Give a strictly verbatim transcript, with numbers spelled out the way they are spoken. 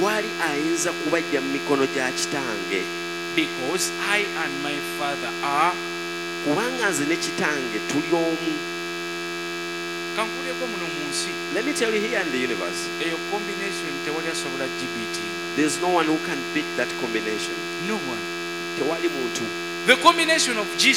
tewali ayinza kubajja mu mikono gya kitange. Because I and my Father are. Kubanga nze ne kitange tuli omu. Kankuleko muno mu nsi. Let me tell you, here in the universe, Eyo combination tewali asobola G B T. there's no one who can beat that combination. No one. Tewali muntu. The combination of Jesus